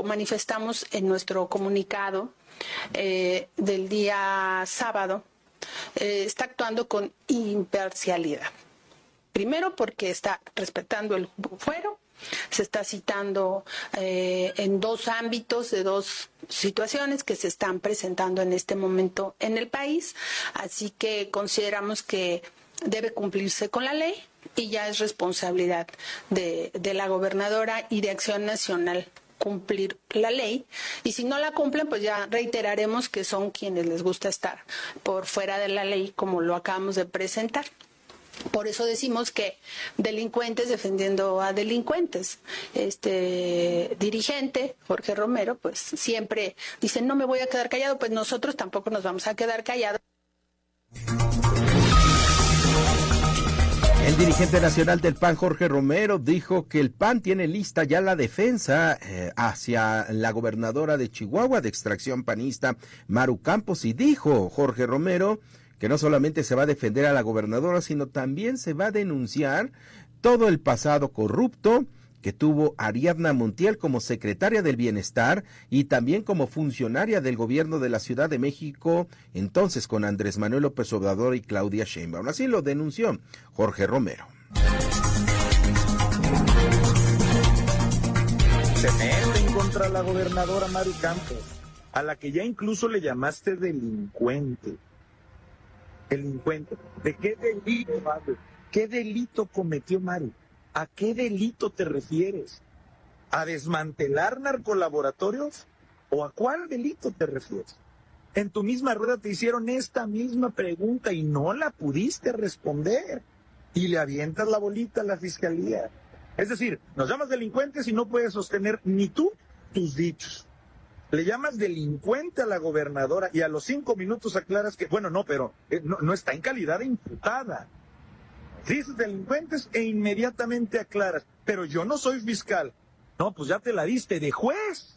manifestamos en nuestro comunicado del día sábado, está actuando con imparcialidad. Primero porque está respetando el fuero, se está citando en dos ámbitos de dos situaciones que se están presentando en este momento en el país, así que consideramos que debe cumplirse con la ley y ya es responsabilidad de la gobernadora y de Acción Nacional cumplir la ley, y si no la cumplen, pues ya reiteraremos que son quienes les gusta estar por fuera de la ley, como lo acabamos de presentar. Por eso decimos que delincuentes defendiendo a delincuentes. Este dirigente, Jorge Romero, pues siempre dice, no me voy a quedar callado, pues nosotros tampoco nos vamos a quedar callados. El dirigente nacional del PAN, Jorge Romero, dijo que el PAN tiene lista ya la defensa hacia la gobernadora de Chihuahua de extracción panista, Maru Campos, y dijo Jorge Romero que no solamente se va a defender a la gobernadora, sino también se va a denunciar todo el pasado corrupto que tuvo Ariadna Montiel como secretaria del Bienestar y también como funcionaria del gobierno de la Ciudad de México, entonces con Andrés Manuel López Obrador y Claudia Sheinbaum. Así lo denunció Jorge Romero. Se meten contra la gobernadora Maru Campos, a la que ya incluso le llamaste delincuente. Delincuente. ¿De qué delito, Maru? ¿Qué delito cometió Maru? ¿A qué delito te refieres? ¿A desmantelar narcolaboratorios? ¿O a cuál delito te refieres? En tu misma rueda te hicieron esta misma pregunta y no la pudiste responder. Y le avientas la bolita a la fiscalía. Es decir, nos llamas delincuentes y no puedes sostener ni tú tus dichos. Le llamas delincuente a la gobernadora y a los 5 minutos aclaras que, bueno, no, pero no está en calidad de imputada. Dices delincuentes e inmediatamente aclaras, pero yo no soy fiscal. No, pues ya te la diste de juez.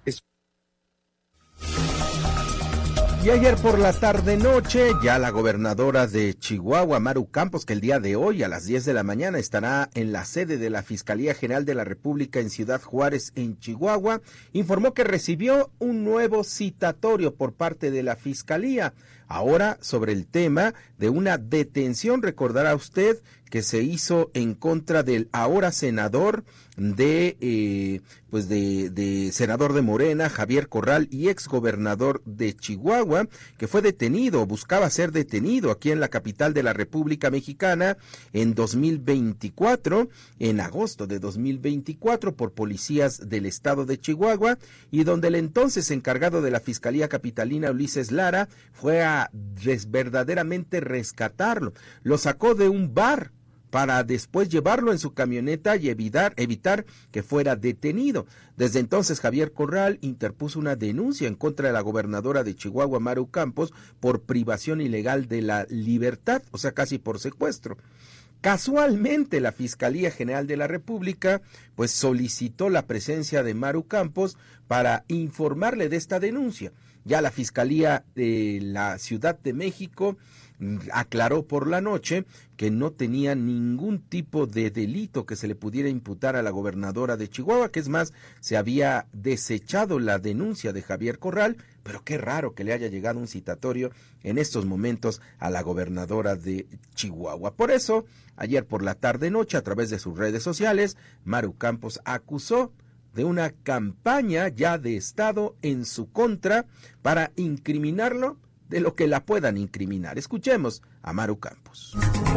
Y ayer por la tarde-noche, ya la gobernadora de Chihuahua, Maru Campos, que el día de hoy a las 10 de la mañana estará en la sede de la Fiscalía General de la República en Ciudad Juárez, en Chihuahua, informó que recibió un nuevo citatorio por parte de la Fiscalía. Ahora sobre el tema de una detención, recordará usted que se hizo en contra del ahora senador de senador de Morena, Javier Corral, y exgobernador de Chihuahua, que fue detenido, buscaba ser detenido aquí en la capital de la República Mexicana en 2024, en agosto de 2024, por policías del estado de Chihuahua, y donde el entonces encargado de la Fiscalía Capitalina, Ulises Lara, fue a verdaderamente rescatarlo. Lo sacó de un bar para después llevarlo en su camioneta y evitar que fuera detenido. Desde entonces, Javier Corral interpuso una denuncia en contra de la gobernadora de Chihuahua, Maru Campos, por privación ilegal de la libertad, o sea, casi por secuestro. Casualmente, la Fiscalía General de la República pues solicitó la presencia de Maru Campos para informarle de esta denuncia. Ya la Fiscalía de la Ciudad de México aclaró por la noche que no tenía ningún tipo de delito que se le pudiera imputar a la gobernadora de Chihuahua, que es más, se había desechado la denuncia de Javier Corral, pero qué raro que le haya llegado un citatorio en estos momentos a la gobernadora de Chihuahua. Por eso, ayer por la tarde-noche, a través de sus redes sociales, Maru Campos acusó de una campaña ya de Estado en su contra para incriminarlo de lo que la puedan incriminar. Escuchemos a Maru Campos.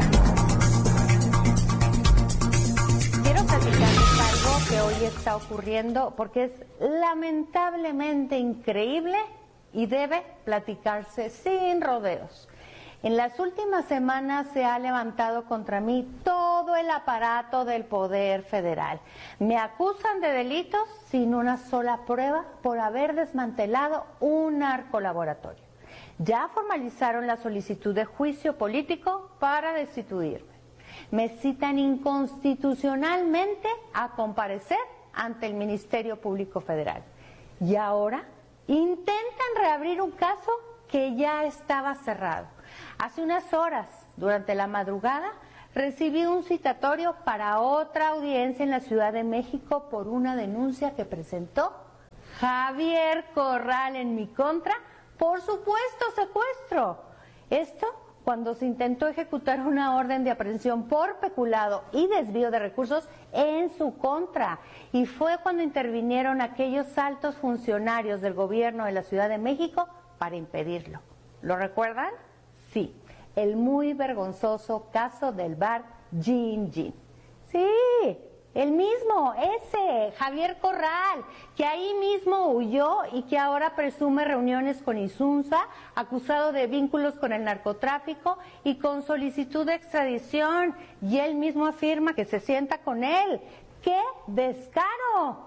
Quiero platicarles algo que hoy está ocurriendo porque es lamentablemente increíble y debe platicarse sin rodeos. En las últimas semanas se ha levantado contra mí todo el aparato del Poder Federal. Me acusan de delitos sin una sola prueba por haber desmantelado un narcolaboratorio. Ya formalizaron la solicitud de juicio político para destituirme. Me citan inconstitucionalmente a comparecer ante el Ministerio Público Federal. Y ahora intentan reabrir un caso que ya estaba cerrado. Hace unas horas, durante la madrugada, recibí un citatorio para otra audiencia en la Ciudad de México por una denuncia que presentó Javier Corral en mi contra, por supuesto secuestro. Esto cuando se intentó ejecutar una orden de aprehensión por peculado y desvío de recursos en su contra. Y fue cuando intervinieron aquellos altos funcionarios del gobierno de la Ciudad de México para impedirlo. ¿Lo recuerdan? Sí, el muy vergonzoso caso del bar Gin Gin. Sí, el mismo, ese, Javier Corral, que ahí mismo huyó y que ahora presume reuniones con Insunza, acusado de vínculos con el narcotráfico y con solicitud de extradición. Y él mismo afirma que se sienta con él. ¡Qué descaro!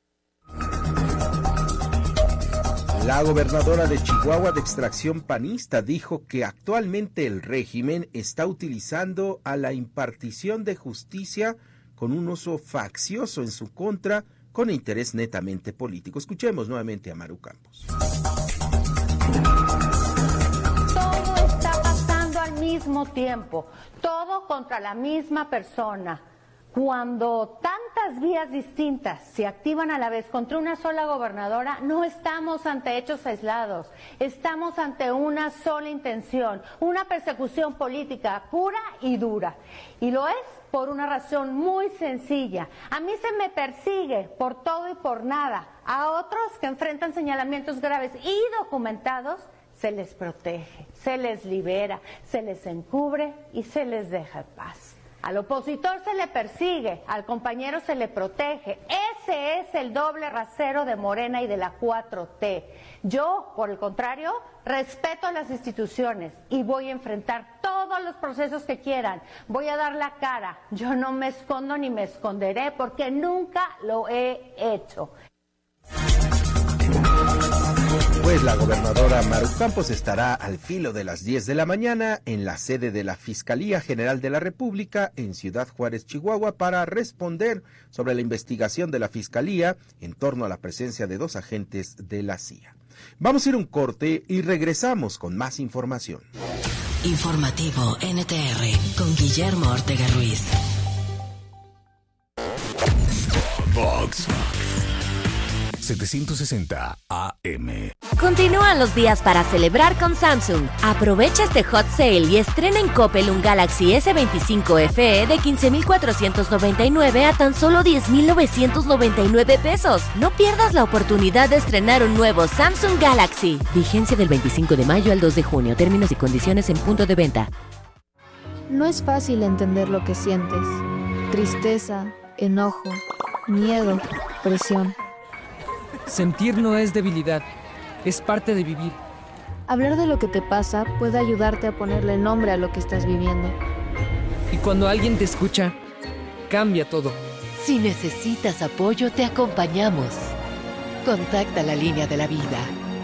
La gobernadora de Chihuahua de extracción panista dijo que actualmente el régimen está utilizando a la impartición de justicia con un uso faccioso en su contra, con interés netamente político. Escuchemos nuevamente a Maru Campos. Todo está pasando al mismo tiempo, todo contra la misma persona. Cuando tantas vías distintas se activan a la vez contra una sola gobernadora, no estamos ante hechos aislados, estamos ante una sola intención, una persecución política pura y dura. Y lo es por una razón muy sencilla. A mí se me persigue por todo y por nada. A otros que enfrentan señalamientos graves y documentados, se les protege, se les libera, se les encubre y se les deja en paz. Al opositor se le persigue, al compañero se le protege. Ese es el doble rasero de Morena y de la 4T. Yo, por el contrario, respeto a las instituciones y voy a enfrentar todos los procesos que quieran. Voy a dar la cara. Yo no me escondo ni me esconderé porque nunca lo he hecho. Pues la gobernadora Maru Campos estará al filo de las 10 de la mañana en la sede de la Fiscalía General de la República en Ciudad Juárez, Chihuahua, para responder sobre la investigación de la Fiscalía en torno a la presencia de 2 agentes de la CIA. Vamos a ir a un corte y regresamos con más información. Informativo NTR con Guillermo Ortega Ruiz. Vox 760 AM. Continúan los días para celebrar con Samsung. Aprovecha este hot sale y estrena en Coppel un Galaxy S25 FE de 15,499 a tan solo 10,999 pesos. No pierdas la oportunidad de estrenar un nuevo Samsung Galaxy. Vigencia del 25 de mayo al 2 de junio. Términos y condiciones en punto de venta. No es fácil entender lo que sientes. Tristeza, enojo, miedo, presión. Sentir no es debilidad, es parte de vivir. Hablar de lo que te pasa puede ayudarte a ponerle nombre a lo que estás viviendo. Y cuando alguien te escucha, cambia todo. Si necesitas apoyo, te acompañamos. Contacta la línea de la vida.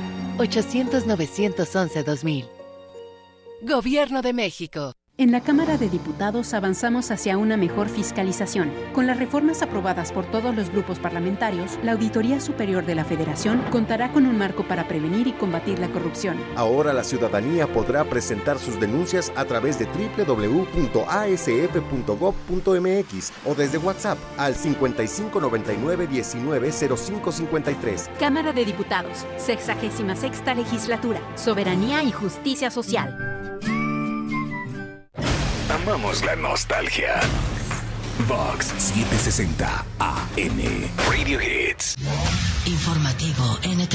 800-911-2000. Gobierno de México. En la Cámara de Diputados avanzamos hacia una mejor fiscalización. Con las reformas aprobadas por todos los grupos parlamentarios, la Auditoría Superior de la Federación contará con un marco para prevenir y combatir la corrupción. Ahora la ciudadanía podrá presentar sus denuncias a través de www.asf.gov.mx o desde WhatsApp al 5599-190553. Cámara de Diputados, 66ª Legislatura, Soberanía y Justicia Social. Amamos la nostalgia. Vox 760 AM. Radio Hits. Informativo NTR.